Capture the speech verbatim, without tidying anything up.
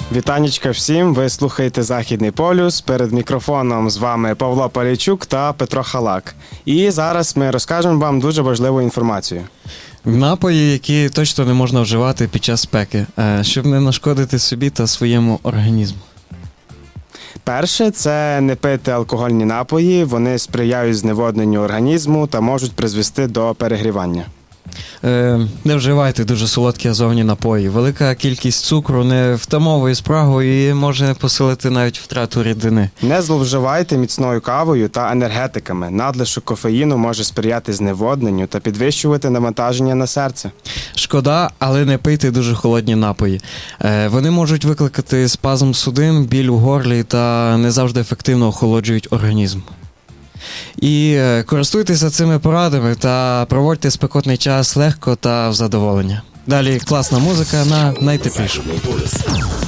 Вітанечка всім, ви слухаєте Західний полюс. Перед мікрофоном з вами Павло Полійчук та Петро Халак. І зараз ми розкажемо вам дуже важливу інформацію. Напої, які точно не можна вживати під час спеки, щоб не нашкодити собі та своєму організму. Перше – це не пити алкогольні напої, вони сприяють зневодненню організму та можуть призвести до перегрівання. Е, не вживайте дуже солодкі газовані напої. Велика кількість цукру не втамовує спрагу і може посилити навіть втрату рідини. Не зловживайте міцною кавою та енергетиками. Надлишок кофеїну може сприяти зневодненню та підвищувати навантаження на серце. Шкода, але не пийте дуже холодні напої. Е, вони можуть викликати спазм судин, біль у горлі та не завжди ефективно охолоджують організм. І користуйтеся цими порадами та проводьте спекотний час легко та в задоволення. Далі класна музика на найтеплішу.